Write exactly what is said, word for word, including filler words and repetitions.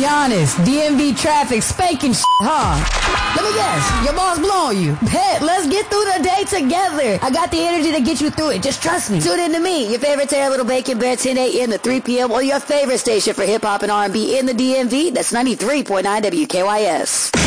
be honest, D M V traffic spanking shit, huh? Let me guess, your boss blowing you. Bet, let's get through the day together. I got the energy to get you through it. Just trust me. Tune in to me, your favorite Tara Little Bacon Bear, ten a.m. to three p.m. on your favorite station for hip-hop and R and B in the D M V. That's ninety-three point nine W K Y S.